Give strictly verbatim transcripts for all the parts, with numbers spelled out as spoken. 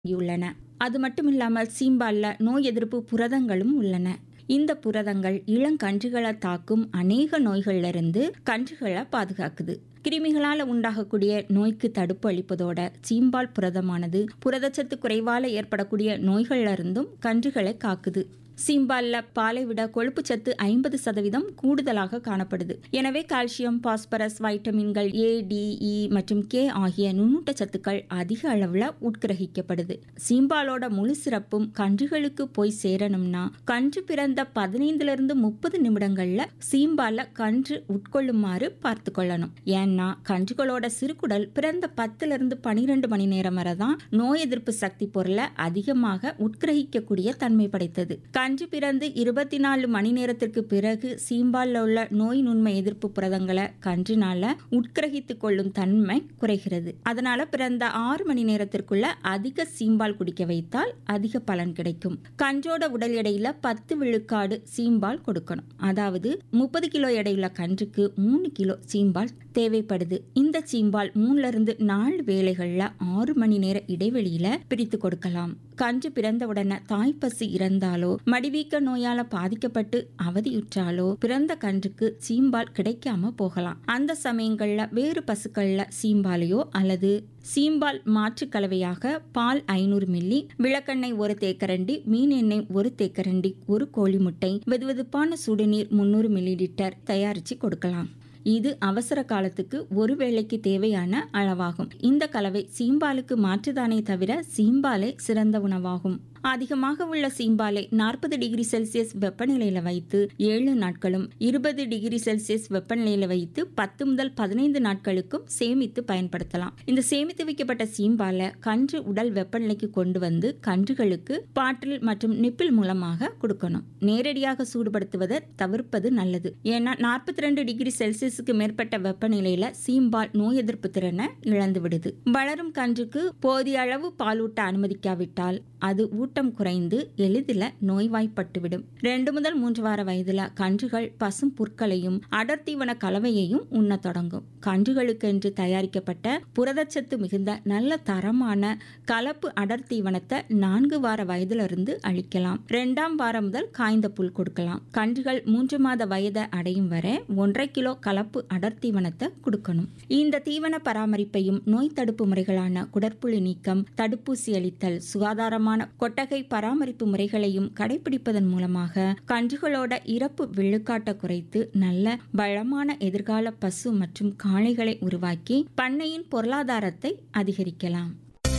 உள்ளன. அது மட்டுமில்லாமல் சீம்பால்ல நோய் எதிர்ப்பு புரதங்களும் உள்ளன. இந்த புரதங்கள் இளங்கன்றுகளை தாக்கும் அநேக நோய்களிலிருந்து கன்றுகளை பாதுகாக்குது. கிருமிகளால் உண்டாகக்கூடிய நோய்க்கு தடுப்பு அளிப்பதோட சீம்பால் புரதமானது புரதச்சத்து குறைவால ஏற்படக்கூடிய நோய்கள்ல இருந்தும் கன்றுகளை காக்குது. சீம்பால்ல பாலை விட கொழுப்பு சத்து ஐம்பது சதவீதம் கூடுதலாக காணப்படுது. எனவே கால்சியம், பாஸ்பரஸ், வைட்டமின்கள் ஏ, டி, இ மற்றும் கே ஆகிய நுண்ணூட்ட சத்துக்கள் அதிக அளவுல உட்கிரகிக்கப்படுது. சீம்பாலோட முழு சிறப்பும் கன்றுகளுக்கு போய் சேரணும்னா கன்று பிறந்த பதினைந்துல இருந்து முப்பது நிமிடங்கள்ல சீம்பால கன்று உட்கொள்ளுமாறு பார்த்து கொள்ளணும். ஏன்னா கன்றுகளோட சிறுகுடல் பிறந்த பத்துல இருந்து பனிரெண்டு மணி நேரம் வரைதான் நோய் எதிர்ப்பு சக்தி பொருளை அதிகமாக உட்கிரகிக்கக்கூடிய தன்மை படைத்தது. கன்று பிறந்து இருபத்தி நாலு மணி நேரத்திற்கு பிறகு சீம்பால்ல உள்ள நோய் நுண்மை எதிர்ப்பு புரதங்களை கன்றினால உட்கிரகித்துக் கொள்ளும் தன்மை குறைகிறது. அதனால பிறந்த ஆறு மணி நேரத்திற்குள்ள அதிக சீம்பால் குடிக்க வைத்தால் அதிக பலன் கிடைக்கும். கன்றோட உடல் எடையில பத்து விழுக்காடு சீம்பால் கொடுக்கணும். அதாவது முப்பது கிலோ எடையுள்ள கன்றுக்கு மூணு கிலோ சீம்பால் தேவைப்படுது. இந்த சீம்பால் மூணுல இருந்து நாலு வேளைகள்ல ஆறு மணி நேர இடைவெளியில பிரித்து கொடுக்கலாம். கன்று பிறந்த உடனே தாய்ப்பசு இறந்தாலோ மடிவீக்க நோயால பாதிக்கப்பட்டு அவதியுற்றாலோ பிறந்த கன்றுக்கு சீம்பால் கிடைக்காம போகலாம். அந்த சமயங்கள்ல வேறு பசுக்கள்ல சீம்பாலையோ அல்லது சீம்பால் மாற்று கலவையாக பால் ஐநூறு மில்லி, விளக்கெண்ணெய் ஒரு தேக்கரண்டி, மீன் எண்ணெய் ஒரு தேக்கரண்டி, ஒரு கோழி முட்டை, வெதுவெதுப்பான சுடுநீர் முன்னூறு மில்லி லிட்டர் தயாரிச்சு கொடுக்கலாம். இது அவசர காலத்துக்கு ஒரு வேளைக்கு தேவையான அளவாகும். இந்த கலவை சீம்பாலுக்கு மாற்றுதானே தவிர சீம்பாலே சிறந்த உணவாகும். அதிகமாக உள்ள சீம்பாலை நாற்பது டிகிரி செல்சியஸ் வெப்பநிலையில வைத்து ஏழு நாட்களும் இருபது டிகிரி செல்சியஸ் வெப்பநிலையில வைத்து பத்து முதல் பதினைந்து நாட்களுக்கும் சேமித்து பயன்படுத்தலாம். இந்த சேமித்து வைக்கப்பட்ட சீம்பாலை கன்று உடல் வெப்பநிலைக்கு கொண்டு வந்து கன்றுகளுக்கு பாட்டில் மற்றும் நிப்பில் மூலமாக கொடுக்கணும். நேரடியாக சூடுபடுத்துவதை தவிர்ப்பது நல்லது. ஏன்னா நாற்பத்தி ரெண்டு டிகிரி செல்சியஸுக்கு மேற்பட்ட வெப்பநிலையில சீம்பால் நோய் எதிர்ப்பு திறனை இழந்து விடுது. வளரும் கன்றுக்கு போதிய அளவு பாலூட்ட அனுமதிக்காவிட்டால் அது ஊட்டம் குறைந்து எளிதில் நோய்வாய்ப்பட்டுவிடும். ரெண்டு முதல் மூன்று வார வயதுல கன்றுகள் பசும் புற்களையும் அடர்த்தீவன கலவையையும் உண்ண தொடங்கும். கன்றுகளுக்கென்று தயாரிக்கப்பட்ட புரதச்சத்து மிகுந்த நல்ல தரமான கலப்பு அடர்த்தீவனத்தை நான்கு வார வயதுல இருந்து அளிக்கலாம். இரண்டாம் வாரம் முதல் காய்ந்த புல் கொடுக்கலாம். கன்றுகள் மூன்று மாத வயதை அடையும் வரை ஒன்றரை கிலோ கலப்பு அடர்த்தீவனத்தை கொடுக்கணும். இந்த தீவன பராமரிப்பையும் நோய் தடுப்பு முறைகளான குடற்புழு நீக்கம், தடுப்பூசி அளித்தல், சுகாதாரமான கொட்டகை பராமரிப்பு முறைகளையும் கடைபிடிப்பதன் மூலமாக கன்றுகளோட இறப்பு விழுக்காட்டை குறைத்து நல்ல பலமான எதிர்கால பசு மற்றும் காளைகளை உருவாக்கி பண்ணையின் பொருளாதாரத்தை அதிகரிக்கலாம்.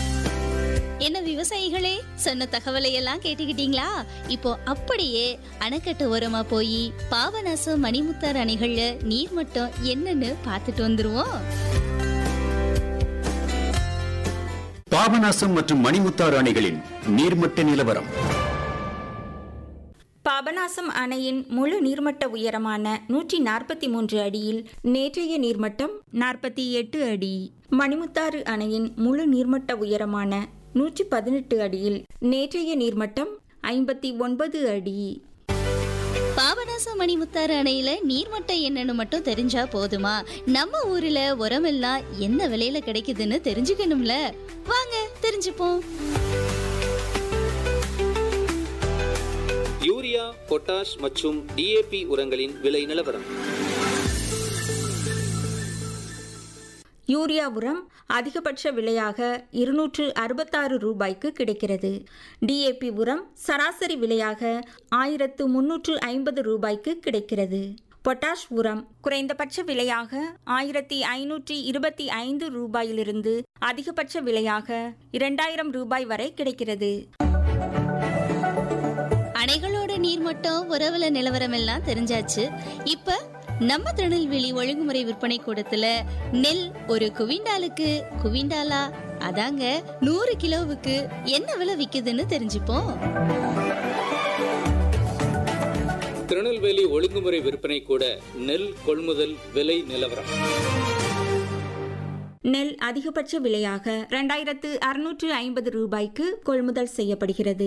என்ன விவசாயிகளே, சொன்ன தகவலை எல்லாம் கேட்டுக்கிட்டீங்களா? இப்போ அப்படியே அணைக்கட்டு ஓரமா போய் பாபநாசம், மணிமுத்தாறு அணைகள்ல நீர்மட்டம் என்னன்னு பார்த்துட்டு வந்துருவோம். பாபநாசம் மற்றும் மணிமுத்தாறு அணைகளின் நீர்மட்ட நிலவரம். பாபநாசம் அணையின் முழு நீர்மட்ட உயரமான நூற்றி நாற்பத்தி மூன்று அடியில் நேற்றைய நீர்மட்டம் நாற்பத்தி எட்டு அடி. மணிமுத்தாறு அணையின் முழு நீர்மட்ட உயரமான நூற்றி பதினெட்டு அடியில் நேற்றைய நீர்மட்டம் ஐம்பத்தி ஒன்பது அடி. பாபநாசம் மணிமுத்தாறு அணையில நீர்மட்டம் என்னன்னு மட்டும் தெரிஞ்சா போதுமா? நம்ம ஊர்ல உரமெல்லாம் என்ன விலையில கிடைக்குதுன்னு தெரிஞ்சுக்கணும்ல. வாங்க தெரிஞ்சுப்போம். யூரியா, பொட்டாஷ் மற்றும் டி ஏ பி உரங்களின் விலை நிலவரம். யூரியா உரம் அதிகபட்ச விலையாக இருநூற்று அறுபத்தாறு ரூபாய்க்கு கிடைக்கிறது. டிஏபி உரம் சராசரி விலையாக ஆயிரத்து முன்னூற்று ஐம்பது ரூபாய்க்கு கிடைக்கிறது. பொட்டாஷ் உரம் குறைந்தபட்ச விலையாக ஆயிரத்தி ஐநூற்றி இருபத்தி ஐந்து ரூபாயிலிருந்து அதிகபட்ச விலையாக இரண்டாயிரம் ரூபாய் வரை கிடைக்கிறது. அணைகளோட நீர்மட்டம், உறவுல நிலவரம் எல்லாம் தெரிஞ்சாச்சு. இப்ப நம்ம திருநெல்வேலி ஒழுங்குமுறை விற்பனை கூடத்துல நெல் ஒரு குவிண்டாலுக்கு குவிண்டாலா அதாங்க நூறு கிலோவுக்கு என்ன விலை விக்குதுன்னு தெரிஞ்சுப்போம். திருநெல்வேலி ஒழுங்குமுறை விற்பனை கூட நெல் கொள்முதல் விலை நிலவரம். நெல் அதிகபட்ச விலையாக இரண்டாயிரத்து அறுநூற்று ஐம்பது ரூபாய்க்கு கொள்முதல் செய்யப்படுகிறது.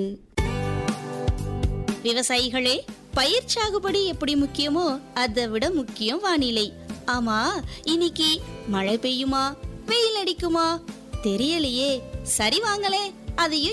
விவசாயிகளே, பயிர் சாகுபடி எப்படி முக்கியமோ அதை விட முக்கியம் வானிலை. ஆமா, இன்னைக்கு மழை பெய்யுமா வெயில் அடிக்குமா தெரியலையே. சரி வாங்களே, அதையும்